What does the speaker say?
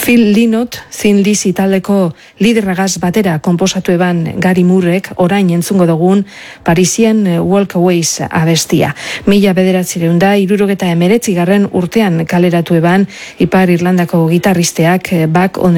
Phil Lynott, Thin Lizzy taldeko liderragaz batera konposatu eban Gary Moorek orain entzungo dugun Parisien Walkaways abestia. 1979 urtean kaleratu eban Ipar Irlandako gitarristeak Back on